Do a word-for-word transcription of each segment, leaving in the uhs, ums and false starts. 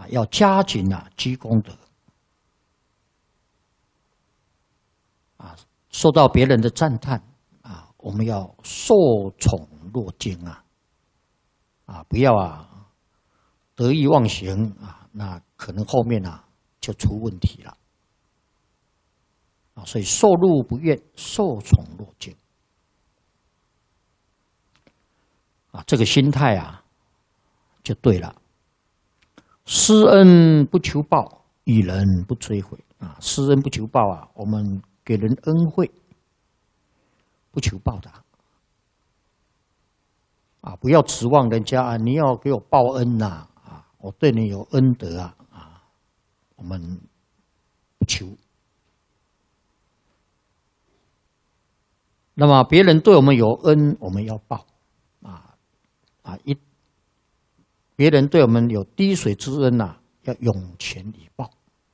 要加紧啊积功德啊，受到别人的赞叹啊，我们要受宠若惊啊啊，不要啊得意忘形啊，那可能后面啊就出问题了啊。所以受禄不怨，受宠若惊啊，这个心态啊就对了。施恩不求报，与人不追悔啊！施恩不求报啊，我们给人恩惠，不求报的啊！不要指望人家啊，你要给我报恩呐啊！我对你有恩德啊啊！我们不求。那么别人对我们有恩，我们要报啊啊！一别人对我们有滴水之恩呐、啊，要涌泉以报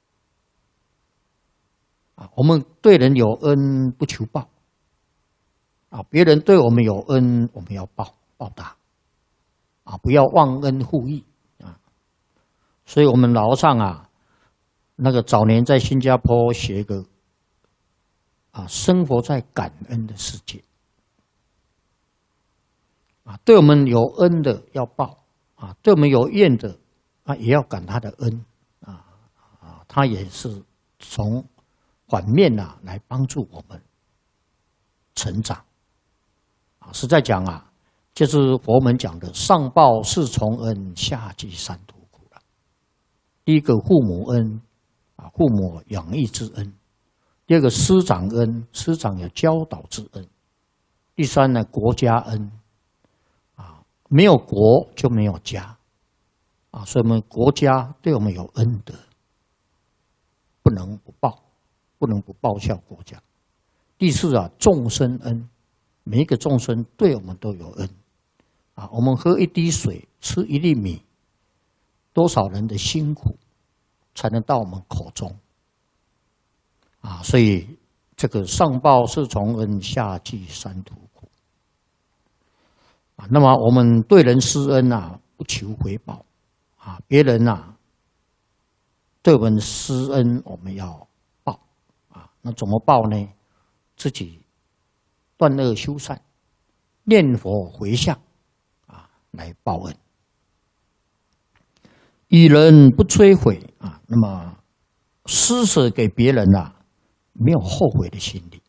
啊！我们对人有恩不求报啊！别人对我们有恩，我们要报报答啊！不要忘恩负义啊！所以我们老和尚啊，那个早年在新加坡学个啊，生活在感恩的世界啊！对我们有恩的要报。啊，对我们有怨的啊，也要感他的恩啊啊，他也是从反面呐、啊、来帮助我们成长啊。实在讲啊，就是佛门讲的上报四重恩，下济三途苦了。第一个父母恩啊，父母养育之恩；第二个师长恩，师长有教导之恩；第三呢，国家恩。没有国就没有家，啊，所以我们国家对我们有恩德，不能不报，不能不报效国家。第四啊，众生恩，每一个众生对我们都有恩，啊，我们喝一滴水，吃一粒米，多少人的辛苦才能到我们口中，啊，所以这个上报四重恩，下济三途苦。啊，那么我们对人施恩啊，不求回报啊，别人啊对我们施恩，我们要报啊。那怎么报呢？自己断恶修善，念佛回向啊，来报恩。与人不摧毁啊，那么施舍给别人啊，没有后悔的心理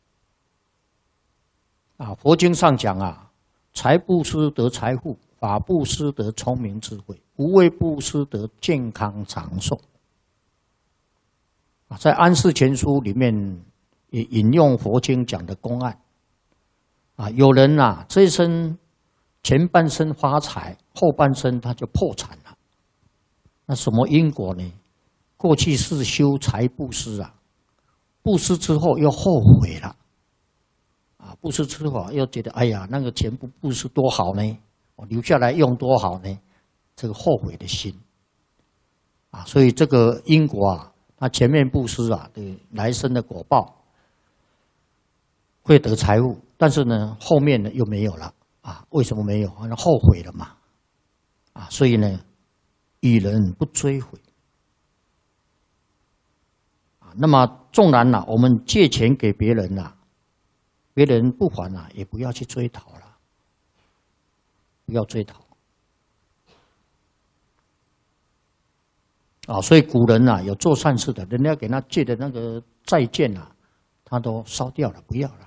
啊。佛经上讲啊。财布施得财富，法布施得聪明智慧，无畏布施得健康长寿。在《安世全书》里面也引用佛经讲的公案啊，有人啊这一生前半生发财，后半生他就破产了。那什么因果呢？过去是修财布施啊，布施之后又后悔了。啊，布施之后又觉得，哎呀，那个钱不布施多好呢，我留下来用多好呢，这个后悔的心，啊，所以这个因果啊，他前面布施啊，对来生的果报会得财物，但是呢，后面呢又没有了啊？为什么没有？那后悔了嘛，啊，所以呢，与人不追悔啊。那么纵然呐、啊，我们借钱给别人呐、啊。别人不还啊，也不要去追讨了，不要追讨啊！所以古人啊，有做善事的，人家给他借的那个债券啊，他都烧掉了，不要了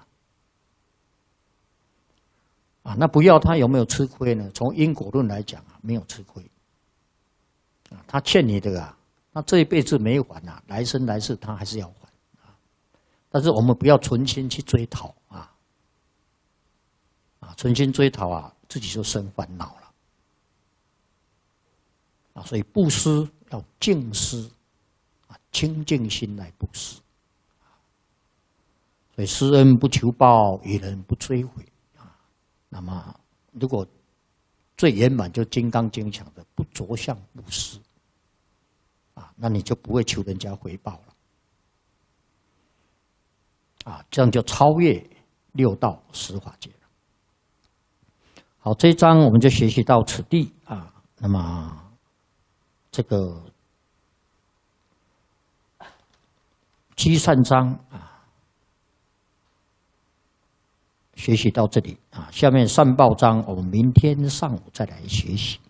啊！那不要他有没有吃亏呢？从因果论来讲啊，没有吃亏啊。他欠你的啊，他这一辈子没还啊，来生来世他还是要还。但是我们不要存心去追讨啊，啊，存心追讨啊，自己就生烦恼了啊。所以布施要净施啊，清净心来布施。所以施恩不求报，与人不追悔啊。那么，如果最圆满，就《金刚经》讲的不着相布施啊，那你就不会求人家回报了。啊，这样就超越六道十法界了。好，这一章我们就学习到此地啊。那么。 这个积善章啊，学习到这里啊，下面善报章我们明天上午再来学习。